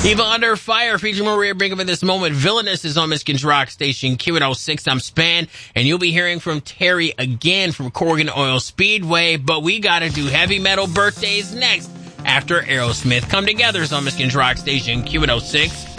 Eva Under Fire featuring Maria Brinkman at this moment. Villainous is on Michigan's Rock Station Q106. I'm Span, and you'll be hearing from Terry again from Corgan Oil Speedway. But we gotta do heavy metal birthdays next after Aerosmith. Come Together is on Michigan's Rock Station Q106.